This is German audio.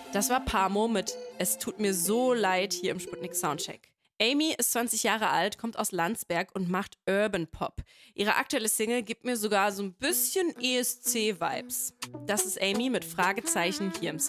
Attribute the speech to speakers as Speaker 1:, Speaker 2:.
Speaker 1: Das war Pamo mit Es tut mir so leid hier im Sputnik Soundcheck. Amy ist 20 Jahre alt, kommt aus Landsberg und macht Urban Pop. Ihre aktuelle Single gibt mir sogar so ein bisschen ESC-Vibes. Das ist Amy mit Fragezeichen hier im